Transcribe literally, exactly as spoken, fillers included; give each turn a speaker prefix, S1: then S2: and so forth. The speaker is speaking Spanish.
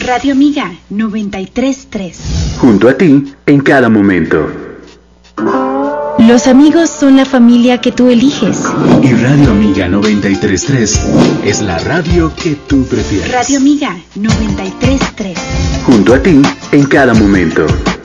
S1: Radio Amiga noventa y tres punto tres.
S2: Junto a ti en cada momento.
S1: Los amigos son la familia que tú eliges.
S2: Y Radio Amiga noventa y tres punto tres es la radio que tú prefieres.
S1: Radio Amiga noventa y tres punto tres.
S2: Junto a ti en cada momento.